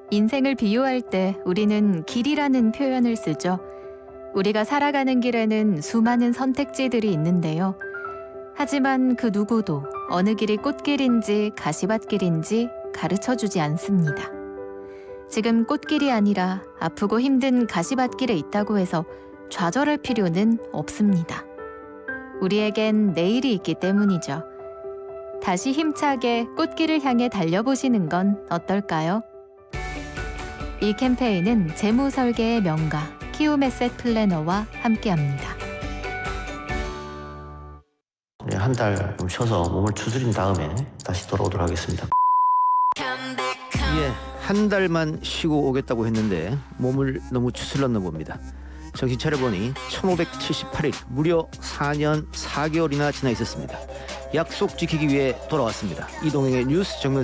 인생을 비유할 때 우리는 길이라는 표현을 쓰죠. 우리가 살아가는 길에는 수많은 선택지들이 있는데요. 하지만 그 누구도 어느 길이 꽃길인지 가시밭길인지 가르쳐주지 않습니다. 지금 꽃길이 아니라 아프고 힘든 가시밭길에 있다고 해서 좌절할 필요는 없습니다. 우리에겐 내일이 있기 때문이죠. 다시 힘차게 꽃길을 향해 달려보시는 건 어떨까요? 이 캠페인은 재무설계의 명가 키움에셋 플래너와 함께합니다. 네, 한 달 좀 쉬어서 몸을 추스린 다음에 다시 돌아오도록 하겠습니다. 예, 한 달만 쉬고 오겠다고 했는데 몸을 너무 추슬렀나 봅니다. 정신 차려보니 1578일, 무려 4년 4개월이나 지나 있었습니다. 약속 지키기 위해 돌아왔습니다. 이동행의 뉴스 정면